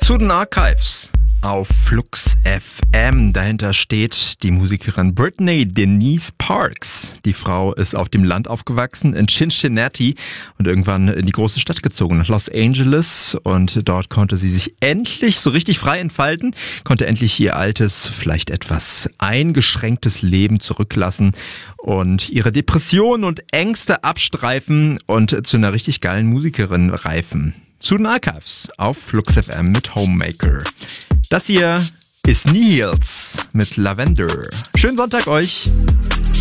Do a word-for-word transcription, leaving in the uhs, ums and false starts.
Zu den Archives auf Flux F M. Dahinter steht die Musikerin Brittany Denise Parks. Die Frau ist auf dem Land aufgewachsen, in Cincinnati, und irgendwann in die große Stadt gezogen, nach Los Angeles. Und dort konnte sie sich endlich so richtig frei entfalten, konnte endlich ihr altes, vielleicht etwas eingeschränktes Leben zurücklassen und ihre Depressionen und Ängste abstreifen und zu einer richtig geilen Musikerin reifen. Zu den Archives auf Flux F M mit Homemaker. Das hier ist Nils mit Lavender. Schönen Sonntag euch!